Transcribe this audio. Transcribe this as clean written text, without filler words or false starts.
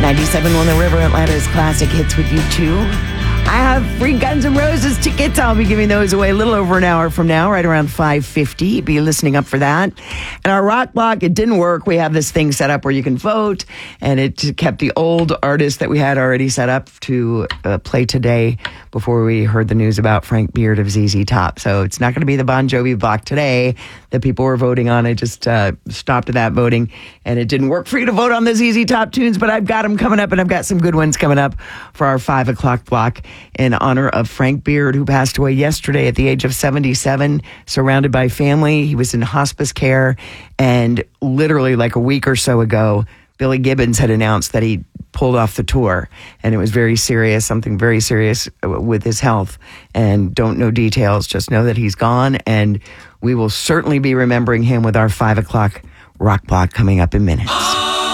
97 on the River, Atlanta's classic hits with you too. I have free Guns N' Roses tickets. I'll be giving those away a little over an hour from now, right around 5:50. Be listening up for that. And our rock block, it didn't work. We have this thing set up where you can vote, and it kept the old artist that we had already set up to play today before we heard the news about Frank Beard of ZZ Top. So it's not going to be the Bon Jovi block today that people were voting on. I just stopped that voting, and it didn't work for you to vote on the ZZ Top tunes, but I've got them coming up, and I've got some good ones coming up for our 5 o'clock block in honor of Frank Beard, who passed away yesterday at the age of 77, surrounded by family. He was in hospice care, and literally like a week or so ago, Billy Gibbons had announced that he pulled off the tour, and it was very serious, something very serious with his health, and don't know details, just know that he's gone, and we will certainly be remembering him with our 5 o'clock rock block coming up in minutes.